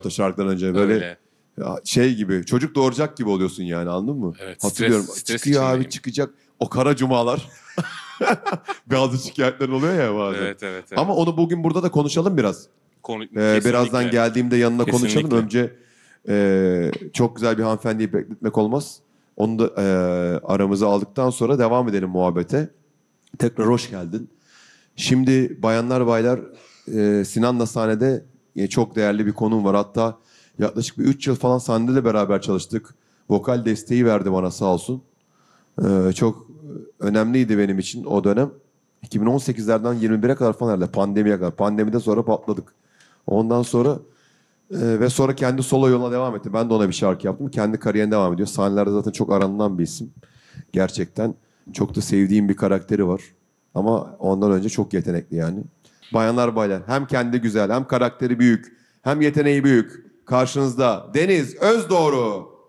şarkıdan önce böyle Öyle. şey gibi, çocuk doğuracak gibi oluyorsun yani, anladın mı? Evet, Hatırlıyorum. stres Çıkıyor abi, içindeyim. çıkacak o kara cumalar. Bazı şikayetler oluyor ya bazen. Evet, evet, evet. Ama onu bugün burada da konuşalım biraz. Kesinlikle. Birazdan geldiğimde yanına konuşalım. Kesinlikle. Önce çok güzel bir hanımefendiyi bekletmek olmaz. Onu da aramıza aldıktan sonra devam edelim muhabbete. Tekrar hoş geldin. Şimdi bayanlar baylar, Sinan'la sahnede çok değerli bir konum var. Hatta yaklaşık bir 3 yıl falan sahnede de beraber çalıştık. Vokal desteği verdi bana sağ olsun. Çok önemliydi benim için o dönem. 2018'lerden 21'e kadar falan herhalde, pandemiye kadar. Pandemiden sonra patladık. Ondan sonra ve sonra kendi solo yoluna devam etti. Ben de ona bir şarkı yaptım. Kendi kariyerine devam ediyor. Sahnelerde zaten çok aranılan bir isim. Gerçekten çok da sevdiğim bir karakteri var. Ama ondan önce çok yetenekli yani. Bayanlar baylar, hem kendi güzel, hem karakteri büyük, hem yeteneği büyük. Karşınızda Deniz Özdoğru.